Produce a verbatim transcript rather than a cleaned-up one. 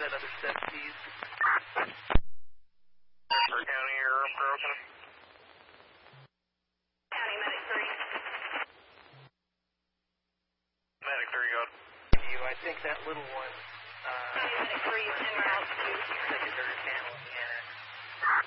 that other set, please. For County, you're broken. County, Medic three. Medic three, go. You, I think that little one, uh, County, Medic three is en route to secondary panel in the annex.